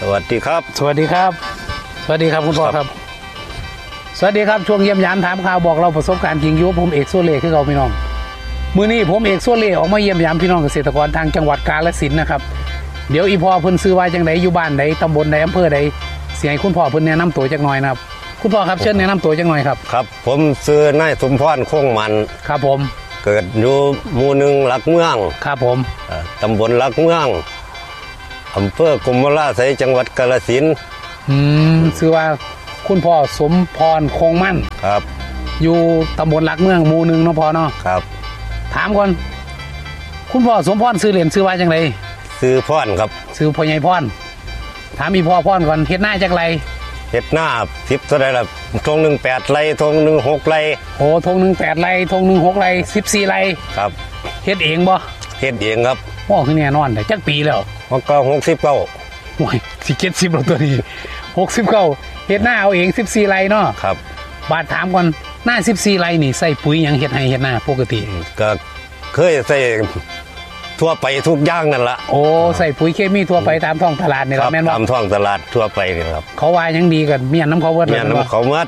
วัสดีครับสวัสดีครับสวัสดีครับคุณพ่อครับสวัสดีครับช่วงเยี่ยมยามถามข่าวบอกเราประสบการณ์จริงอยู่ผมเอกโซเล่คือเราพี่น้องมื้อนี้ผมเอกโซเล่ออกมาเยี่ยมยามพี่น้องเกษตรกรทางจังหวัดกาฬสินธุ์นะครับเดี๋ยวอีพ่อเพิ่นซื้อไว้จังไดอยู่บ้านใดตำบลใดอำเภอใดสิให้คุณพ่อเพิ่นแนะนำตัวจักหน่อยนะครับคุณพ่อครับเชิญแนะนำตัวจักหน่อยครับครับผมชื่อนายสมพรคงมันครับผมเกิดอยู่หมู่หนึ่งหลักเมืองครับผมตำบลหลักเมืองอำเภอกุมภาไสจังหวัดกาฬสินธุ์ชื่อว่าคุณพ่อสมพรคงมั่นครับอยู่ตำบลหลักเมืองหมู่หนึ่งเนาะพ่อเนาะครับถามก่อนคุณพ่อสมพรซื้อเหรียญซื้อไว้จังไรซื้อพรครับซื้อพ่อใหญ่พรถามอีพ่อพรก่อนเฮ็ดหน้าจักไรเฮ็ดหน้า10เท่าไรล่ะทง1 8 ไร่ทง1 6 ไร่โอ้ทง1 8 ไร่ทง1 6 ไร่14 ไร่ครับเฮ็ดเองบ่เฮ็ดเองครับพ่อคือแน่นอนแต่จักปีแล้วมันก็69 โอ้ยสิ70แล้วตัวนี้69เฮ็ดหน้าเอาเอง14 ไร่เนาะครับบาดถามก่อนหน้า14 ไร่นี่ใส่ปุ๋ยหยังเฮ็ดให้เฮ็ดหน้าปกติก็เคยใส่ทั่วไปทุกอย่างนั่นละโอ้ใส่ปุ๋ยเคมีทั่วไปตามท้องตลาดนี่ล่ะแม่นบ่ตามท้องตลาดทั่วไปนี่ครับเขาว่ายังดีกันเมียนน้ำเขาเบิดเมียนน้ำเขาเบิด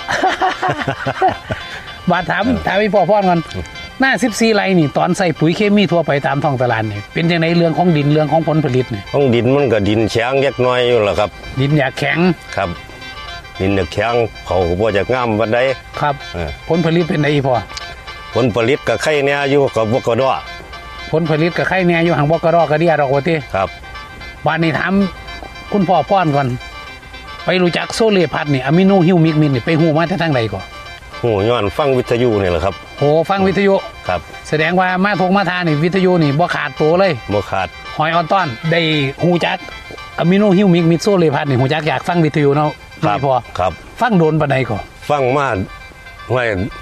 บาดถามพี่พ่อพรก่อนหน้า14 ไร่นี่ตอนใส่ปุ๋ยเคมีทั่วไปตามท้องตลาดนี่เป็นจังได๋เรื่องของดินเรื่องของผลผลิตนี่ของดินมันก็ดินแข็งเล็กน้อยอยู่ล่ะครับดินอยากแข็งครับดินอยากแข็งเขาก็บ่จะงามปานใดครับผลผลิตเป็นไดอีพ่อผลผลิตก็ไข่แน่อยู่ก็บ่กระดอผลผลิตก็ไข่แน่อยู่หังบ่กระดอกกระเดียดอกว่าติครับบัดนี้ถามคุณพ่อพรก่อนไปรู้จักโซเลพัดนี่อะมิโนฮิวมิกมินนี่ไปฮู้มาแต่ทางใดก่อนฮู้ย้อนฟังวิทยุนี่แหละครับโอ้ฟังวิทยุครับแสดงว่ามาทงมาทานี่วิทยุนี่บ่ขาดตัวเลยบ่ขาดหอยออนต้อนได้ฮู้จักอะมิโนฮิวมิกมิดโซเลพัดนี่ฮู้จักอยากฟังวิทยุเนาะครับพ่อครับฟังโดนปานใดก่อนฟังมาไว้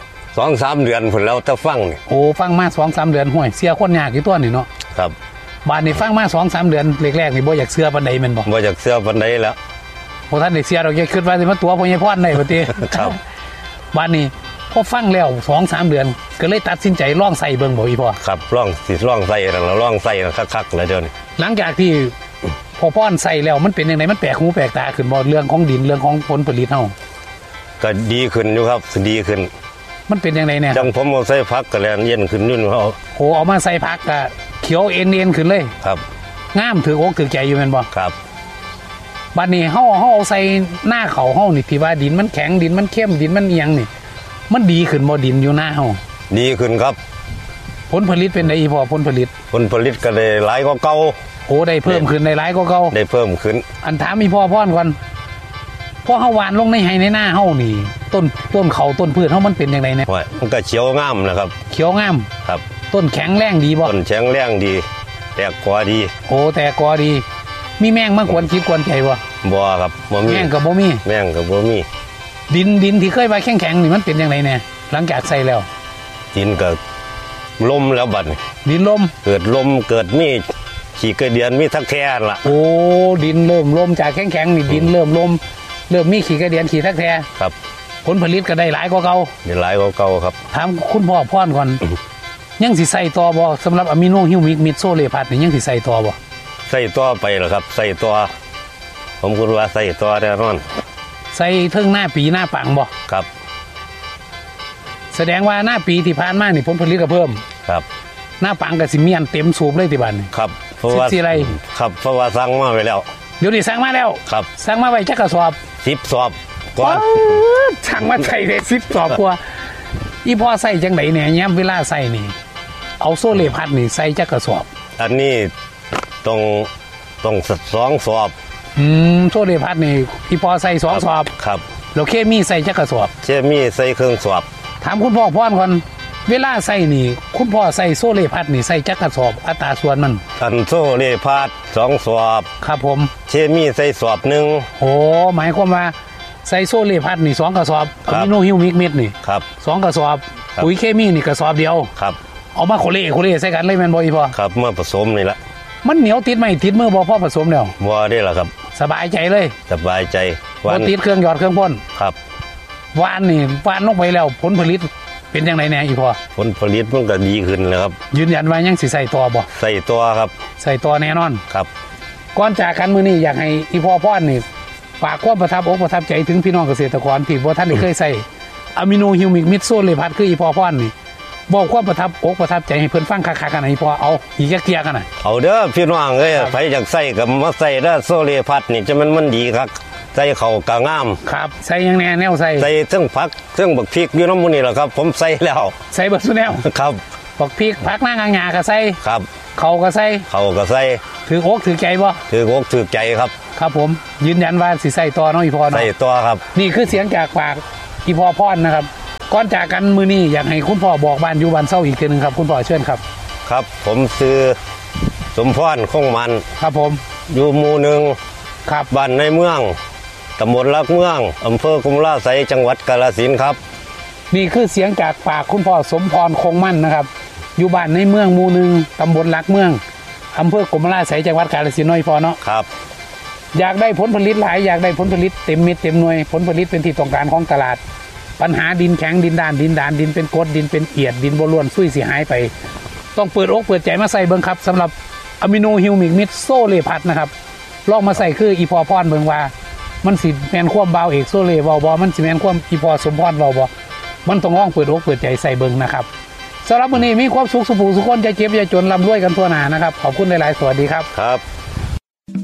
2-3 เดือนพุ่นแล้วถ้าฟังนี่โอ้ฟังมา 2-3 เดือนห้วยเสียคนยากอยู่ตัวนี่เนาะครับบาดนี้ฟังมา 2-3 เดือนแรกๆนี่บ่อยากเชื่อปานใดแม่นบ่บ่อยากเชื่อปานใดแล้วบ่ทันได้เชื่อดอกอย่าคิดว่าสิมาตัวพ่อใหญ่พรได้บ่ติครับบาดนี้พอฟังแล้ว 2-3 เดือนก็เลยตัดสินใจลองใส่เบิ่งบ่อีพ่อครับลองใส่แล้วลองใส่คักๆแล้วเดี๋ยวนี้หลังจากที่พอพรใส่แล้วมันเป็นจังได๋มันแปลกหูแปลกตาขึ้นบ่เรื่องของดินเรื่องของผลผลิตเฮาก็ดีขึ้นอยู่ครับดีขึ้นมันเป็นยังไงเนี่ยจังผมเอาใส่ผักก็แลนเย็นขึ้นนู่นเขาโอ้เอามาใส่ผักก็เขียวเอ็นขึ้นเลยครับงามถืออกถือใจอยู่แม่นบ่ครับบัดนี้เฮาเอาใส่หน้าเขาเฮานี่ที่ว่าดินมันแข็งดินมันเข้มดินมันเอียงนี่มันดีขึ้นบ่ดินอยู่หน้าเฮาดีขึ้นครับผลผลิตเป็นไดอีพอผลผลิตก็ได้หลายกว่าเก่าโอ้ได้เพิ่มขึ้นได้หลายกว่าเก่าได้เพิ่มขึ้นอันถามอีพ่อพรก่อนพอเฮาหวานลงในไห้ในหน้าเฮานี่ต้นเขาต้นพืชเฮามันเป็นจังได๋เนี่ยมันก็เขียวงามนะครับเขียวงามครับต้นแข็งแรงดีบ่ต้นแข็งแรงดีแตกกอดีโอ้แตกกอดีมีแมงมากวนคิดกวนใจบ่ครับบ่มีแมงก็บ่มีดินที่เคยว่าแข็งนี่มันเป็นจังได๋เนี่ยหลังจากใส่แล้วดินก็ลมแล้วบัดนี้ดินลมเกิดมีขี้กระเดียนมีทักแท้ล่ะโอ้ดินเริ่มลมจากแข็งนี่ดินเริ่มลมเริ่มมีขี้กระเดียนขี้ทักแท้ครับผลผลิตก็ได้หลายกว่าเก่าได้หลายกว่าเก่าครับถามคุณพ่อพรก่อนยังสิใส่ต่อบ่สำหรับอะมิโนฮิวมิกมิดโซเลพัดนี่ยังสิใส่ต่อบ่ใส่ต่อไปเหรอครับใส่ต่อผมคิดว่าใส่ต่อแน่นอนใส่ถึงหน้าปีหน้าปังบ่ครับแสดงว่าหน้าปีที่ผ่านมานี่ผลผลิตก็เพิ่มครับหน้าปังก็สิเมียนเต็มสูบเลยที่บ้านนี่ครับเพราะว่าครับเพราะว่าสั่งมาไว้แล้วเดี๋ยวนี้สั่งมาแล้วครับสั่งมาไว้จักกระสอบ 10 สอบก่อนสั่งมาใส่ได้10 สอบกว่าอีพ่อใส่จังได๋เนี่ยยามเวลาใส่นี่เอาโซเลพัดนี่ใส่จักกระสอบอันนี้ต้อง2 สอบโซเลพัดนี่อีพ่อใส่2 สอบครับแล้วเคมีใส่จักกระสอบเคมีใส่เครื่องสอบถามคุณพ่อพรก่อนเวลาใส่นี่คุณพ่อใส่โซเลพัดนี่ใส่จักกระสอบอัตราส่วนมันอันโซเลพัด2 สอบครับผมเคมีใส่สอบ1 โอ้หมายความว่าใส่โซเลพัดนี่2 กระสอบอะมิโนฮิวมิกมิดนี่ครับ 2 กระสอบปุ๋ยเคมีนี่กระสอบเดียวครับเอามาโคเล่ใส่กันเลยแม่นบ่อีพ่อครับมาผสมนี่ละมันเหนียวติดไหมติดมือบ่พอผสมแล้วบ่ได้ล่ะครับสบายใจเลยสบายใจบ่ติดเครื่องหยอดเครื่องพ่นครับหวานลงไปแล้วผลผลิตเป็นจังได๋แน่อีพ่อผลผลิตมันก็ดีขึ้นแล้วครับยืนยันว่ายังสิใส่ต่อบ่ใส่ต่อครับใส่ต่อแน่นอนครับก่อนจากกันมื้อนี้อยากให้อีพ่อพ่อนนี่ฝากความประทับอกประทับใจถึงพี่น้องเกษตรกรที่บ่ท่านได้เคยใส่อะมิโนฮิวมิกมิดโซเลพัดคืออีพ่อพ่อนนี่บอกความประทับอกประทับใจให้เพิ่นฟังคักๆกันให้พ่อเอาอีกจักเที่ยกันน่ะเอาเด้อพี่น้องเอ้ยไผอยากใส่ก็มาใส่เด้อโซเลพัดนี่จะมันดีครับใส่เข้ากะงามครับใส่หยังแน่แนวใส่ใส่เทั้งผักเทั้งบักพริกอยู่น้ำมูนี่แหละครับ ผมใส่แล้วใส่เบิดซุแนวครับบักพริกผักหน้างาก็ใส่ครับเขาก็ใส่เขาก็ใส่ถืออกถือใจบ่ถืออกถือใจครับครับผมยืนยันว่าสิใส่ต่อเนาะอีพ่อเนาะใส่ตัวครับนี่คือเสียงจากปากอีพ่อพ่อนนะครับก่อนจากกันมื้อนี้อยากให้คุณพ่อบอกบ้านอยู่บ้านเศร้าอีกทีหนึงครับคุณพ่อเชิญครับครับ ผมซื้อสมพรคงมันครับผมอยู่หมู่หนึ่งครับบ้านในเมืองตำบลลักเมืองอำเภอกุมราไสยจังหวัดกาฬสินธุ์ครับนี่คือเสียงจากปากคุณพ่อสมพรคงมั่นนะครับ อยู่บ้านในเมืองหมู่หนึ่งตำบลลักเมืองอำเภอกรมราไสยจังหวัดกาฬสินธุ์น้อยพอเนาะครับอยากได้ผลผลิตหลายอยากได้ผลผลิตเต็มเม็ดเต็มหน่วยผลผลิตเป็นที่ต้องการของตลาด ปัญหาดินแข็งดินด้านดินเป็นกรดดินเป็นเอียดดินบ่ล้วนซุยเสียหายไป ต้องเปิดอกเปิดใจมาใส่เบิ่งครับสำหรับอะมิโนฮิวมิกมิดโซเลพัดนะครับลองมาใส่คืออีพอพรเบิ่งว่ามันสิแมนความเบาเอกโซเลเบาบอมันสิแมนความอีพอสมพรเบาบอมันต้องลองเปิดอกเปิดใจใส่เบิ่งนะครับสำหรับวันนี้มีความสุขสุขสุขคนจะเจ็บจะจนร่ำรวยกันทั่วหน้านะครับขอบคุณหลายๆสวัสดีครับครับ